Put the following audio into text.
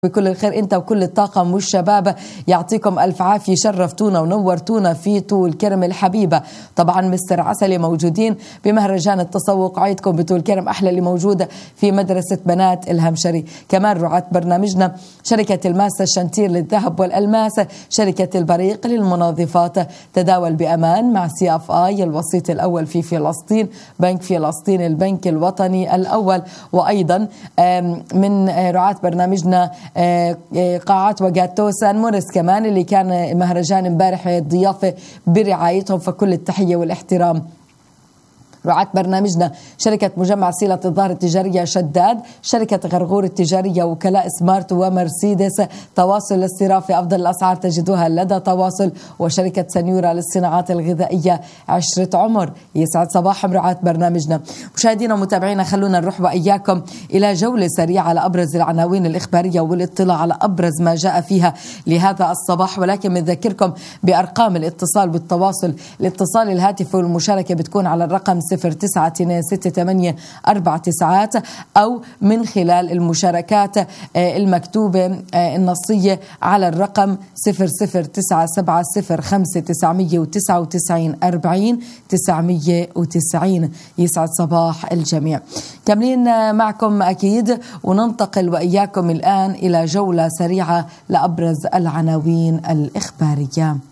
بكل الخير انت وكل الطاقم والشباب، يعطيكم الف عافيه، شرفتونا ونورتونا في طول كرم الحبيبه. طبعا مستر عسلي موجودين بمهرجان التسوق، عيدكم بطول كرم احلى اللي موجوده في مدرسه بنات الهمشري. كمان رعاة برنامجنا شركه الماسه الشنتير للذهب والالماس، شركه البريق للمنظفات، تداول بامان مع CFI الوسيط الاول في فلسطين، بنك فلسطين البنك الوطني الاول. وايضا من رعاة برنامجنا قاعات وجاتو سان موريس كمان اللي كان مهرجان امبارح الضيافة برعايتهم، فكل التحية والاحترام. رعاة برنامجنا شركة مجمع سيلة الظهر التجارية شداد، شركة غرغور التجارية، وكلاء سمارت ومرسيدس، تواصل للصرافة أفضل الأسعار تجدوها لدى تواصل، وشركة سنيورة للصناعات الغذائية عشرة عمر. يسعد صباحهم رعاة برنامجنا. مشاهدينا ومتابعينا، خلونا نروح وإياكم إلى جولة سريعة على أبرز العناوين الإخبارية والاطلاع على أبرز ما جاء فيها لهذا الصباح، ولكن بنذكركم بأرقام الاتصال والتواصل. الاتصال الهاتفي والمشاركة بتكون على الرقم 0968 أو من خلال المشاركات المكتوبة النصية على الرقم 009705999 يسعد صباح الجميع. كاملين معكم أكيد، وننتقل وإياكم الآن إلى جولة سريعة لأبرز العناوين الإخبارية.